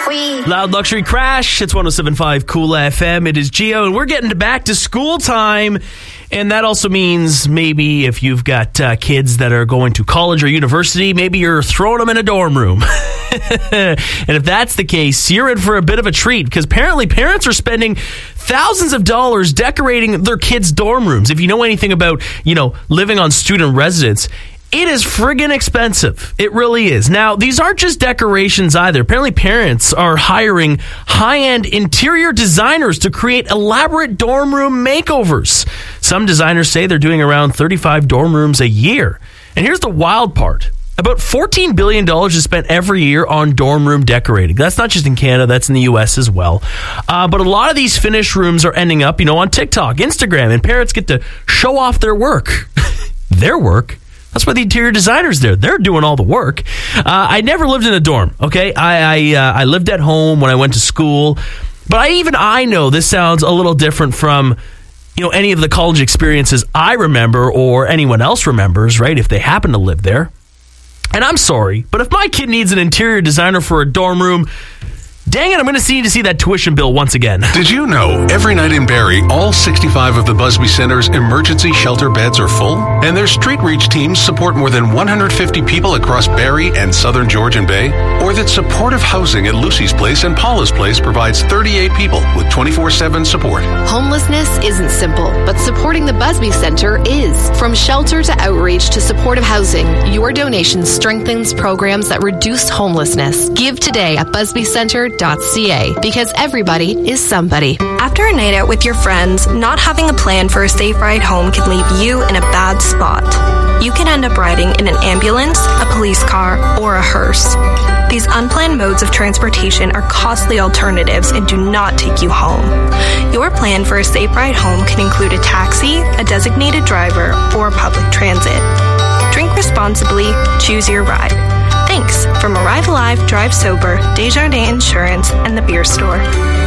queen. Loud Luxury Crash. It's 107.5 Cool FM. It is Gio, and we're getting to back to school time. And that also means maybe if you've got kids that are going to college or university, maybe you're throwing them in a dorm room. And if that's the case, you're in for a bit of a treat, because apparently parents are spending thousands of dollars decorating their kids' dorm rooms. If you know anything about, living on student residence, it is friggin' expensive. It really is. Now, these aren't just decorations either. Apparently, parents are hiring high-end interior designers to create elaborate dorm room makeovers. Some designers say they're doing around 35 dorm rooms a year. And here's the wild part. About $14 billion is spent every year on dorm room decorating. That's not just in Canada, that's in the U.S. as well. But a lot of these finished rooms are ending up, on TikTok, Instagram, and parents get to show off their work. Their work? That's why the interior designer's there. They're doing all the work. I never lived in a dorm, okay? I lived at home when I went to school. But I know this sounds a little different from, any of the college experiences I remember or anyone else remembers, right, if they happen to live there. And I'm sorry, but if my kid needs an interior designer for a dorm room, dang it, I'm going to need to see that tuition bill once again. Did you know every night in Barrie, all 65 of the Busby Center's emergency shelter beds are full? And their Street Reach teams support more than 150 people across Barrie and southern Georgian Bay? Or that supportive housing at Lucy's Place and Paula's Place provides 38 people with 24/7 support? Homelessness isn't simple, but supporting the Busby Center is. From shelter to outreach to supportive housing, your donation strengthens programs that reduce homelessness. Give today at busbycenter.ca, because everybody is somebody. After a night out with your friends, not having a plan for a safe ride home can leave you in a bad spot. You can end up riding in an ambulance, a police car, or a hearse. These unplanned modes of transportation are costly alternatives and do not take you home. Your plan for a safe ride home can include a taxi, a designated driver, or public transit. Drink responsibly, choose your ride. Thanks from Arrive Alive, Drive Sober, Desjardins Insurance, and the Beer Store.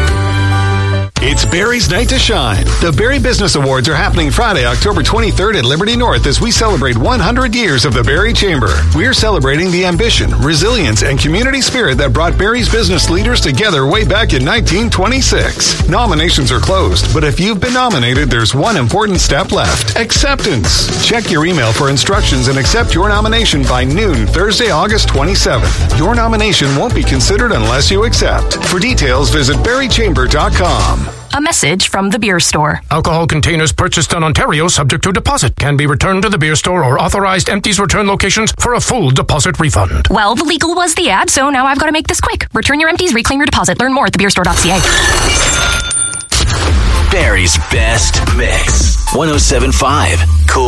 It's Barrie's Night to Shine. The Barrie Business Awards are happening Friday, October 23rd at Liberty North as we celebrate 100 years of the Barrie Chamber. We're celebrating the ambition, resilience, and community spirit that brought Barrie's business leaders together way back in 1926. Nominations are closed, but if you've been nominated, there's one important step left: acceptance. Check your email for instructions and accept your nomination by noon Thursday, August 27th. Your nomination won't be considered unless you accept. For details, visit barriechamber.com. A message from the Beer Store. Alcohol containers purchased in Ontario subject to deposit can be returned to the Beer Store or authorized empties return locations for a full deposit refund. Well, the legal was the ad, so now I've got to make this quick. Return your empties, reclaim your deposit. Learn more at thebeerstore.ca. Barrie's best mix. 107.5 Cool.